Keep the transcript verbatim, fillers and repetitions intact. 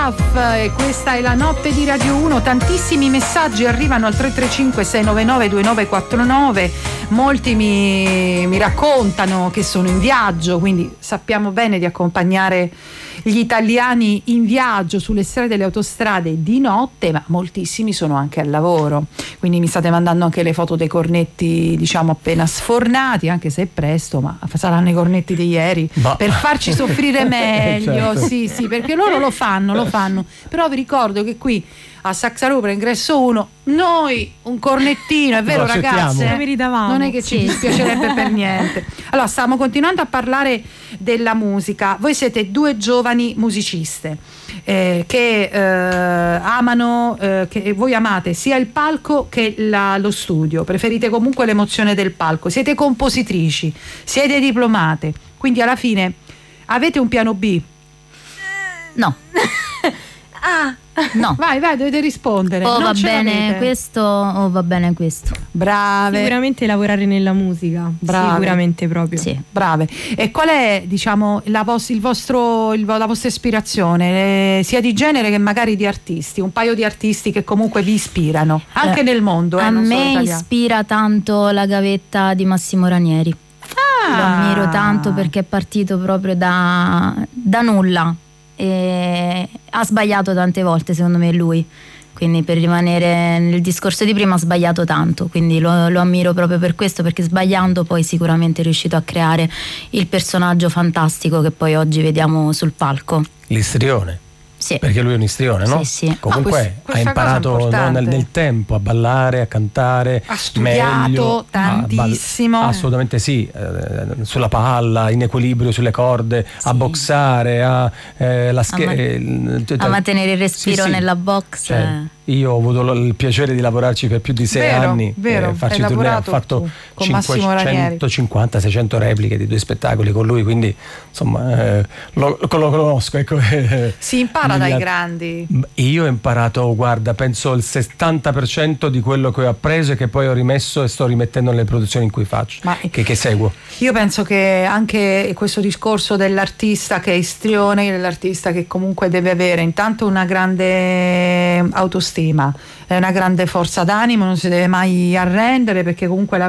Piaf e questa è la notte di Radio uno. Tantissimi messaggi arrivano al tre tre cinque sei nove nove due nove quattro nove. Molti mi, mi raccontano che sono in viaggio, quindi sappiamo bene di accompagnare gli italiani in viaggio sulle strade delle autostrade di notte, ma moltissimi sono anche al lavoro, quindi mi state mandando anche le foto dei cornetti, diciamo, appena sfornati, anche se è presto, ma saranno i cornetti di ieri, ma... per farci soffrire meglio. Certo. Sì, sì, perché loro lo fanno, lo fanno, però vi ricordo che qui a Saxarupra ingresso uno noi un cornettino, è vero ragazze? Lo meritavamo. Non è che ci dispiacerebbe per niente. Allora, stiamo continuando a parlare della musica. Voi siete due giovani musiciste eh, che eh, amano, eh, che voi amate sia il palco che la, lo studio, preferite comunque l'emozione del palco, siete compositrici, siete diplomate, quindi alla fine avete un piano B? No. Ah, no. Vai, vai, dovete rispondere. O non va bene l'avete. Questo o va bene questo. Brave. Sicuramente lavorare nella musica. Brave. Sicuramente proprio. Sì. Brave. E qual è, diciamo, la, vos- il vostro, il, la vostra ispirazione, eh, sia di genere che magari di artisti? Un paio di artisti che comunque vi ispirano, anche eh, nel mondo. Eh, a non me solo ispira tanto La gavetta di Massimo Ranieri. Ah. Lo ammiro tanto perché è partito proprio da, da nulla. E ha sbagliato tante volte, secondo me, lui, quindi per rimanere nel discorso di prima ha sbagliato tanto, quindi lo, lo ammiro proprio per questo, perché sbagliando poi sicuramente è riuscito a creare il personaggio fantastico che poi oggi vediamo sul palco. L'istrione. Sì. Perché lui è un istrione, no? Sì, sì. Comunque ah, ha imparato no, nel, nel tempo a ballare, a cantare, ha studiato meglio, tantissimo, a ball- assolutamente sì, eh, sulla palla, in equilibrio sulle corde, sì. A boxare, a, eh, la sch- a, ma- eh, a mantenere il respiro sì, nella box. Cioè, io ho avuto il piacere di lavorarci per più di sei vero, anni, vero, eh, farci tournée, ho fatto cinquecentocinquanta seicento repliche di due spettacoli con lui, quindi insomma eh, lo, lo conosco, ecco. Si impara dai grandi. Io ho imparato, guarda, penso il settanta per cento di quello che ho appreso e che poi ho rimesso e sto rimettendo nelle produzioni in cui faccio, Ma che, che seguo. Io penso che anche questo discorso dell'artista che è istrione, dell'artista che comunque deve avere intanto una grande autostima, una grande forza d'animo, non si deve mai arrendere, perché comunque la,